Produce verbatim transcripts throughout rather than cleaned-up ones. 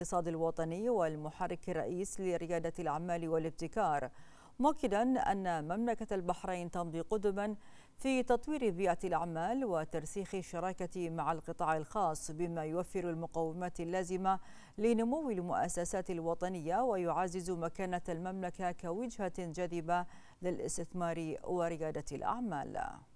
الاقتصاد الوطني والمحرك الرئيس لريادة الأعمال والابتكار، مؤكدا أن مملكة البحرين تمضي قدما في تطوير بيئة الأعمال وترسيخ الشراكة مع القطاع الخاص، بما يوفر المقومات اللازمة لنمو المؤسسات الوطنية ويعزز مكانة المملكة كوجهة جاذبة للاستثمار وريادة الأعمال.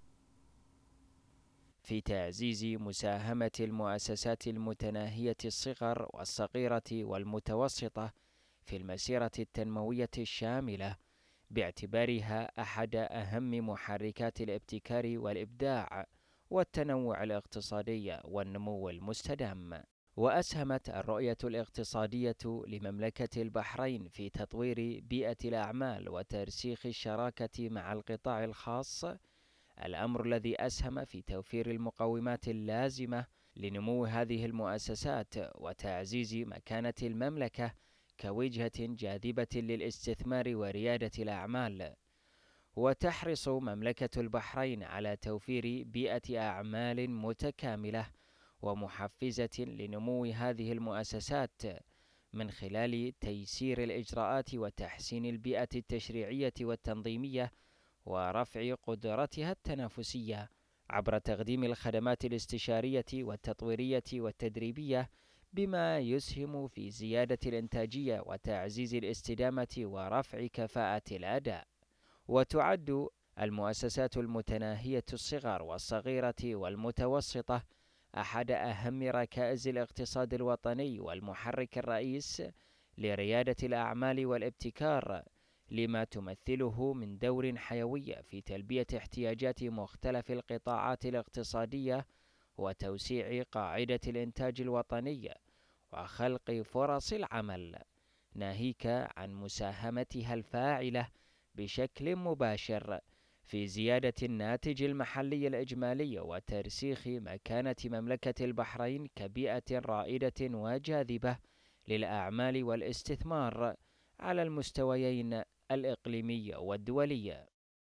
في تعزيز مساهمة المؤسسات المتناهية الصغر والصغيرة والمتوسطة في المسيرة التنموية الشاملة، باعتبارها أحد أهم محركات الابتكار والإبداع والتنوع الاقتصادي والنمو المستدام. وأسهمت الرؤية الاقتصادية لمملكة البحرين في تطوير بيئة الأعمال وترسيخ الشراكة مع القطاع الخاص، الأمر الذي أسهم في توفير المقومات اللازمة لنمو هذه المؤسسات وتعزيز مكانة المملكة كوجهة جاذبة للاستثمار وريادة الأعمال. وتحرص مملكة البحرين على توفير بيئة أعمال متكاملة ومحفزة لنمو هذه المؤسسات من خلال تيسير الإجراءات وتحسين البيئة التشريعية والتنظيمية ورفع قدرتها التنافسية عبر تقديم الخدمات الاستشارية والتطويرية والتدريبية، بما يسهم في زيادة الإنتاجية وتعزيز الاستدامة ورفع كفاءة الأداء. وتعد المؤسسات المتناهية الصغر والصغيرة والمتوسطة أحد أهم ركائز الاقتصاد الوطني والمحرك الرئيس لريادة الأعمال والابتكار، لما تمثله من دور حيوي في تلبية احتياجات مختلف القطاعات الاقتصادية وتوسيع قاعدة الإنتاج الوطني وخلق فرص العمل، ناهيك عن مساهمتها الفاعلة بشكل مباشر في زيادة الناتج المحلي الإجمالي وترسيخ مكانة مملكة البحرين كبيئة رائدة وجاذبة للأعمال والاستثمار على المستويين الإقليمي والدولي.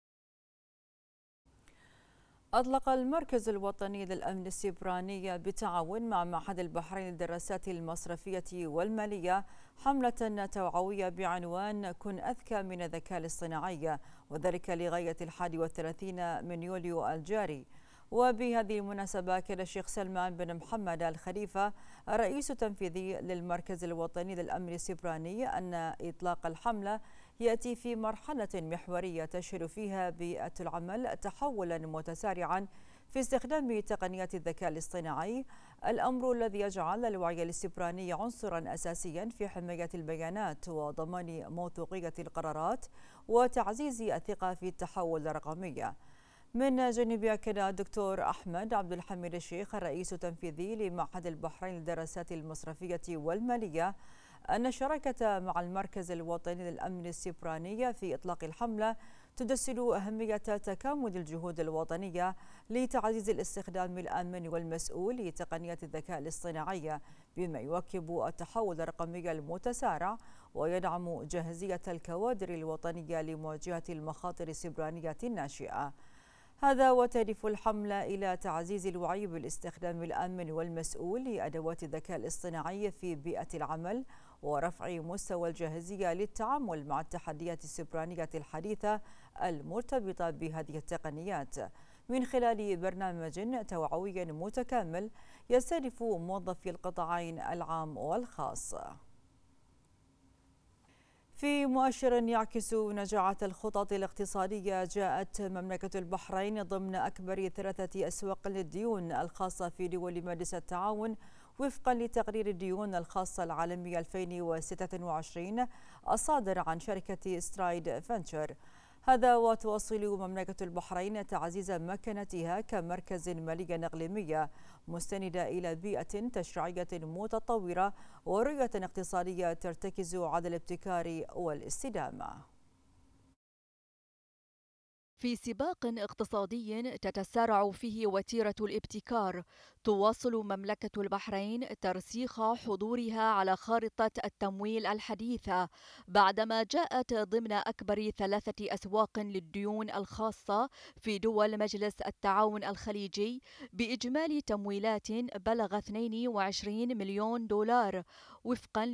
أطلق المركز الوطني للأمن السيبراني بالتعاون مع معهد البحرين للدراسات المصرفية والمالية حملة توعوية بعنوان كن أذكى من الذكاء الاصطناعي، وذلك لغاية الحادي والثلاثين من يوليو الجاري. وبهذه المناسبة كان الشيخ سلمان بن محمد الخليفة الرئيس التنفيذي للمركز الوطني للأمن السيبراني أن إطلاق الحملة يأتي في مرحلة محورية تشهد فيها بيئة العمل تحولا متسارعا في استخدام تقنيات الذكاء الاصطناعي، الأمر الذي يجعل الوعي السيبراني عنصرا أساسيا في حماية البيانات وضمان موثوقية القرارات وتعزيز الثقة في التحول الرقمي. من جانبه أكد الدكتور أحمد عبد الحميد الشيخ الرئيس التنفيذي لمعهد البحرين للدراسات المصرفية والمالية أن الشراكة مع المركز الوطني للأمن السيبراني في إطلاق الحملة تدسل أهمية تكامل الجهود الوطنية لتعزيز الاستخدام الآمن والمسؤول لتقنيات الذكاء الاصطناعي، بما يواكب التحول الرقمي المتسارع ويدعم جاهزية الكوادر الوطنية لمواجهة المخاطر السيبرانية الناشئة. هذا وتهدف الحملة إلى تعزيز الوعي بالاستخدام الآمن والمسؤول لأدوات الذكاء الاصطناعي في بيئة العمل ورفع مستوى الجاهزية للتعامل مع التحديات السيبرانية الحديثة المرتبطة بهذه التقنيات من خلال برنامج توعوي متكامل يستهدف موظفي القطاعين العام والخاص. في مؤشر يعكس نجاعة الخطط الاقتصادية، جاءت مملكة البحرين ضمن أكبر ثلاثة أسواق للديون الخاصة في دول مجلس التعاون وفقا لتقرير الديون الخاصة العالمي ألفين وستة وعشرين الصادر عن شركة سترايد فنتشر. هذا وتواصل مملكة البحرين تعزيز مكانتها كمركز مالي إقليمي مستندة إلى بيئة تشريعية متطورة ورؤية اقتصادية ترتكز على الابتكار والاستدامة. في سباق اقتصادي تتسارع فيه وتيرة الابتكار، تواصل مملكة البحرين ترسيخ حضورها على خارطة التمويل الحديثة بعدما جاءت ضمن أكبر ثلاثة أسواق للديون الخاصة في دول مجلس التعاون الخليجي بإجمالي تمويلات بلغ اثنين وعشرين مليون دولار وفقا